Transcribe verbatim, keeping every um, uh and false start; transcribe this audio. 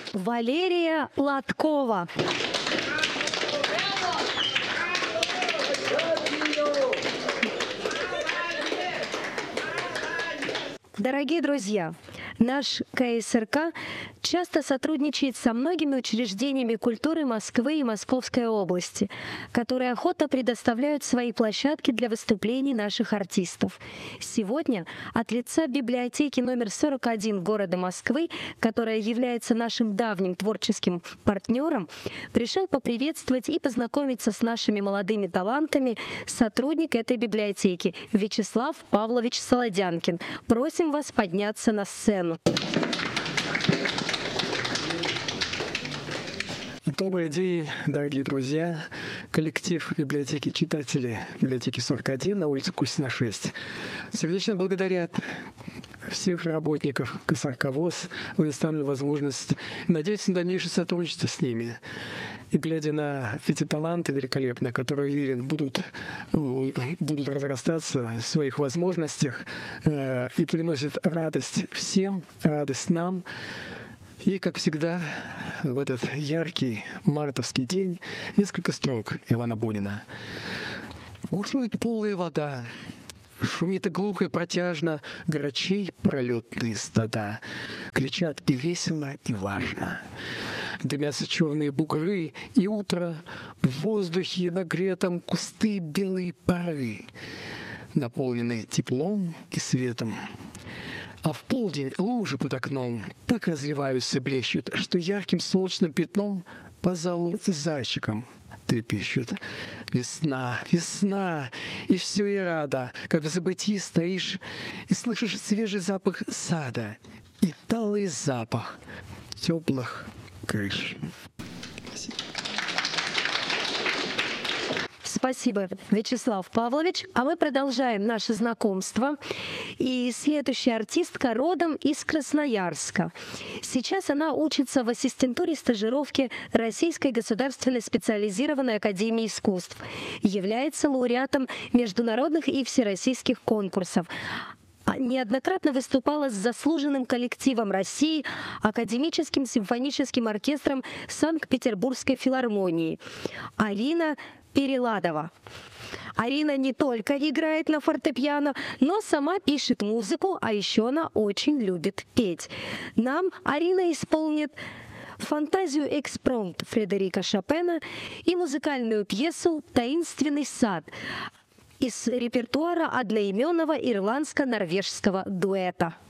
Валерия Лоткова. Дорогие друзья, наш ка эс эр ка часто сотрудничает со многими учреждениями культуры Москвы и Московской области, которые охотно предоставляют свои площадки для выступлений наших артистов. Сегодня от лица библиотеки номер сорок один города Москвы, которая является нашим давним творческим партнером, пришел поприветствовать и познакомиться с нашими молодыми талантами сотрудник этой библиотеки Вячеслав Павлович Солодянкин. Просим вас подняться на сцену. Добрый день, дорогие друзья. Коллектив библиотеки читателей библиотеки сорок один на улице Кусина шесть сердечно благодарят всех работников ка эс эр ка ВОС, предоставленную возможность, надеюсь на дальнейшее сотрудничество с ними. И глядя на эти таланты великолепные, которые, уверен, будут, будут разрастаться в своих возможностях э, и приносят радость всем, радость нам. И, как всегда, в этот яркий мартовский день несколько строк Ивана Бунина. Бушует полая вода, шумит и глухо и протяжно грачей пролетные стада. Кричат и весело, и важно. Дымятся черные бугры, и утро в воздухе нагретом кусты белые пары, наполненные теплом и светом. А в полдень лужи под окном так разливаются, блещут, что ярким солнечным пятном по залу зайчиком трепещут. Весна, весна, и все и рада, когда в забытии стоишь и слышишь свежий запах сада и талый запах теплых крыш. Спасибо, Вячеслав Павлович. А мы продолжаем наше знакомство. И следующая артистка родом из Красноярска. Сейчас она учится в ассистентуре стажировки Российской государственной специализированной академии искусств. Является лауреатом международных и всероссийских конкурсов. Неоднократно выступала с заслуженным коллективом России, Академическим симфоническим оркестром Санкт-Петербургской филармонии. Арина Переладова. Арина не только играет на фортепиано, но сама пишет музыку, а еще она очень любит петь. Нам Арина исполнит фантазию «Экспромт» Фредерика Шопена и музыкальную пьесу «Таинственный сад» из репертуара одноименного ирландско-норвежского дуэта.